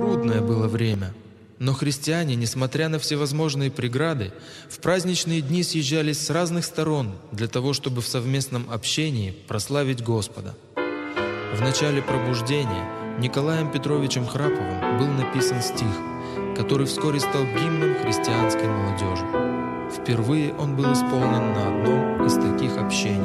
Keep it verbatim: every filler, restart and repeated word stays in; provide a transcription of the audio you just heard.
Трудное было время, но христиане, несмотря на всевозможные преграды, в праздничные дни съезжались с разных сторон для того, чтобы в совместном общении прославить Господа. В начале пробуждения Николаем Петровичем Храповым был написан стих, который вскоре стал гимном христианской молодежи. Впервые он был исполнен на одном из таких общений.